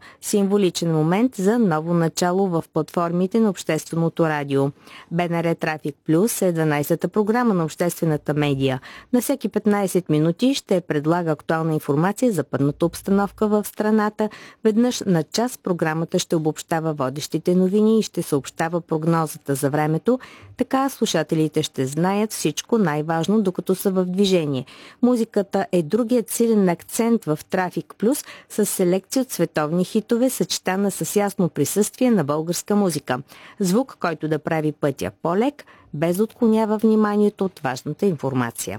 Символичен момент за ново начало в платформите на общественото радио. БНР Трафик Плюс е 12-та програма на обществената медия. На всеки 15 минути ще предлага актуална информация за пътната обстановка в страната. Веднъж на час програмата ще обобщава водещите новини и ще съобщава прогнозата за времето. Така слушателите ще знаят всичко най-важно, докато са в движение. Музиката е другият силен акцент в Трафик Плюс с селекция от световни хитове, съчетана с ясно присъствие на българска музика. Звук, който да прави пътя по-лек, без да отклонява вниманието от важната информация.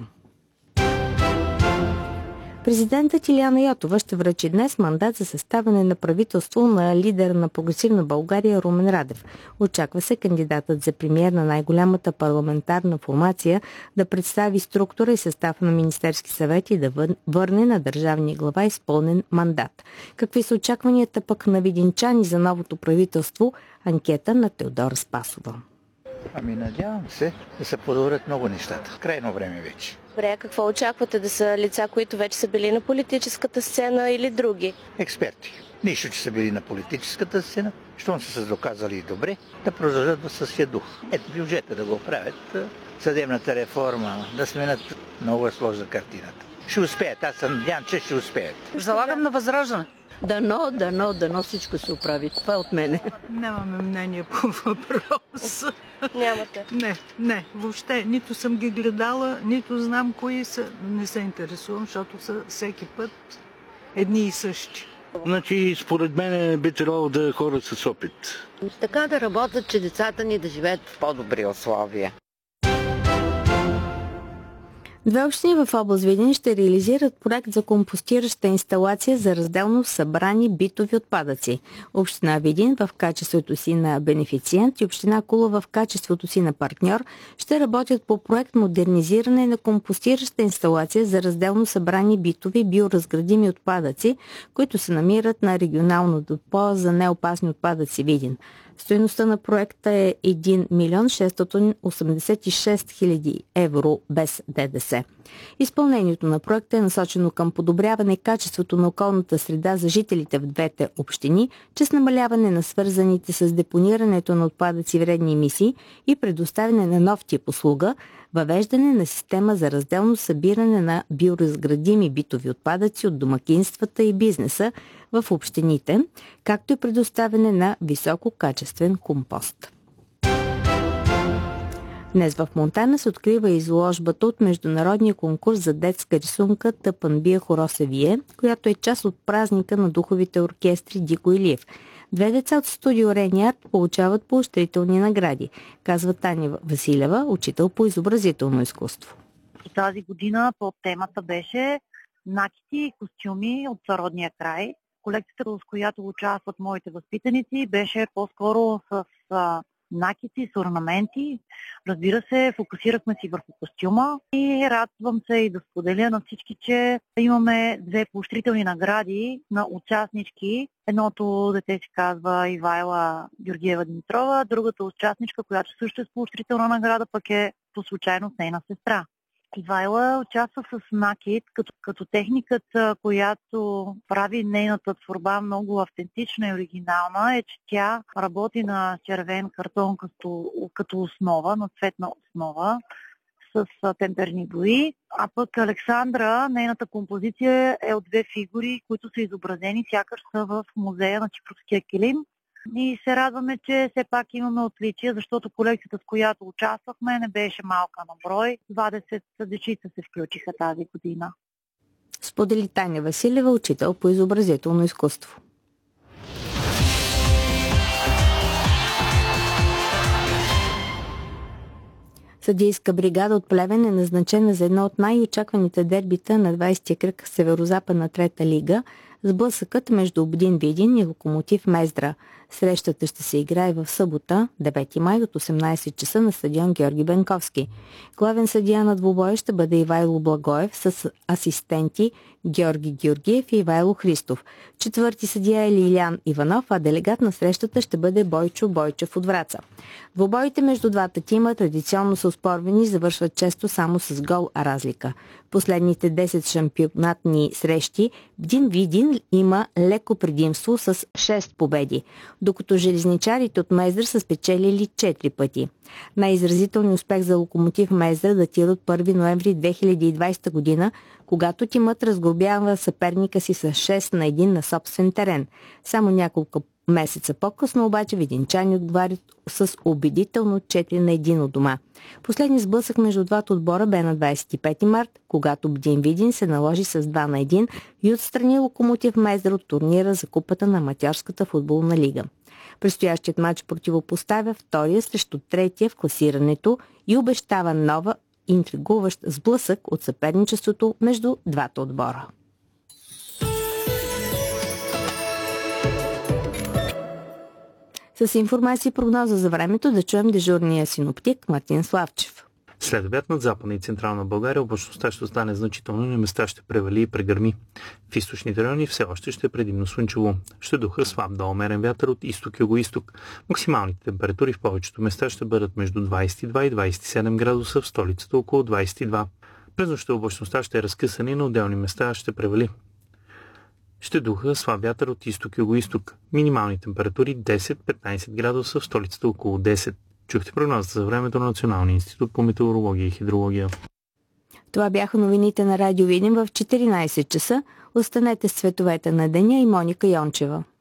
Президентът Илияна Йотова ще връчи днес мандат за съставяне на правителство на лидер на Прогресивна България Румен Радев. Очаква се кандидатът за премиер на най-голямата парламентарна формация да представи структура и състав на Министерски съвет и да върне на държавния глава изпълнен мандат. Какви са очакванията пък на видинчани за новото правителство? Анкета на Теодора Спасова. Надявам се да се подобрят много нещата. Крайно време вече. Добре, какво очаквате, да са лица, които вече са били на политическата сцена или други? Експерти. Нищо, че са били на политическата сцена, щом са се доказали добре, да продължат в същия дух. Ето бюджета да го правят, съдебната реформа, да сменят. Много е сложна картината. Ще успеят, аз съм надявам, че ще успеят. Залагам на Възраждане. Дано всичко се оправи. Това от мене. Нямаме мнение по въпроса. Нямате? Не, въобще. Нито съм ги гледала, нито знам кои са. Не се интересувам, защото са всеки път едни и същи. Значи, според мен би трябвало да е хора с опит. Така да работят, че децата ни да живеят в по-добри условия. Две общини в област Видин ще реализират проект за компостираща инсталация за разделно събрани битови отпадъци. Община Видин в качеството си на бенефициент и община Кулова в качеството си на партньор ще работят по проект модернизиране на компостираща инсталация за разделно събрани битови биоразградими отпадъци, които се намират на регионално депо за неопасни отпадъци Видин. Стойността на проекта е 1 милион 686 хиляди евро без ДДС. Изпълнението на проекта е насочено към подобряване качеството на околната среда за жителите в двете общини, чрез намаляване на свързаните с депонирането на отпадъци вредни емисии и предоставяне на нов тип услуга, въвеждане на система за разделно събиране на биоразградими битови отпадъци от домакинствата и бизнеса в общините, както и предоставяне на висококачествен компост. Днес в Монтана се открива изложбата от международния конкурс за детска рисунка Тъпанбия Хоросевие, която е част от празника на духовите оркестри Дико Илиев. Две деца от студио Рениарт получават поощрителни награди, казва Таня Василева, учител по изобразително изкуство. Тази година под темата беше накити и костюми от съродния край. Колекцията, с която участват моите възпитаници, беше по-скоро с накити, с орнаменти. Разбира се, фокусирахме си върху костюма и радвам се и да споделя на всички, че имаме две поощрителни награди на участнички. Едното дете се казва Ивайла Георгиева Димитрова, другата участничка, която също е с поощрителна награда, пък е по случайност нейна сестра. Ивайла участва с накид, като техниката, която прави нейната творба много автентична и оригинална, е, че тя работи на червен картон като основа, на цветна основа, с темперни бои. А пък Александра, нейната композиция е от две фигури, които са изобразени, сякаш са в музея на Чипровския килим. И се радваме, че все пак имаме отличия, защото колекцията, с която участвахме, не беше малка на брой. 20 дечица се включиха тази година. Сподели Таня Василева, учител по изобразително изкуство. Съдийска бригада от Плевен е назначена за едно от най-очакваните дербита на 20-я кръг Северозападна трета лига, сблъсъкът между Обдин Видин и Локомотив Мездра. Срещата ще се играе в събота, 9 май от 18 часа на стадион Георги Бенковски. Главен съдия на двубоя ще бъде Ивайло Благоев с асистенти Георги Георгиев и Ивайло Христов. Четвърти съдия е Лилян Иванов, а делегат на срещата ще бъде Бойчо Бойчев от Враца. Двубоите между двата тима традиционно са оспорвани и завършват често само с гол разлика. Последните 10 шампионатни срещи Бдин Видин има леко предимство с 6 победи, докато железничарите от Мездра са спечелили 4 пъти. Най-изразителният успех за Локомотив Мездра датира от 1 ноември 2020 година, когато тимът разгробява съперника си с 6-1 на собствен терен. Само няколко месеца по-късно обаче видинчани отговарят с убедително 4-1 от дома. Последният сблъсък между двата отбора бе на 25 март, когато Бдин Видин се наложи с 2-1 и отстрани Локомотив Мездра от турнира за купата на аматьорската футболна лига. Предстоящият матч противопоставя втория срещу третия в класирането и обещава нова интригуващ сблъсък от съперничеството между двата отбора. С информация и прогноза за времето да чуем дежурния синоптик Мартин Славчев. След обяд над Западна и Централна България облачността ще остане значително, на места ще превали и прегърми. В източните райони все още ще е предимно слънчево. Ще духа слаб до умерен вятър от изток-юго-исток. Максималните температури в повечето места ще бъдат между 22 и 27 градуса, в столицата около 22. През нощта облачността ще е разкъсана и на отделни места ще превали. Ще духа слаб вятър от изток-юго-исток. Минимални температури 10-15 градуса, в столицата около 10. Чухте прогнозата за времето на Националния институт по метеорология и хидрология. Това бяха новините на Радио Видин в 14 часа. Останете с цветовете на деня и Моника Йончева.